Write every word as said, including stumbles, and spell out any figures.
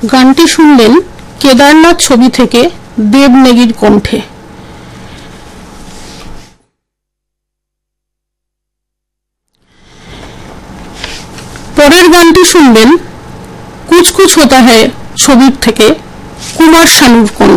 গানটি শুনলেন কেদারনাথ ছবি থেকে দেবনেগির কণ্ঠে। পরের গানটি শুনবেন কুছ কুছ হোতা হ্যায় ছবির থেকে কুমার শানুর কণ্ঠে।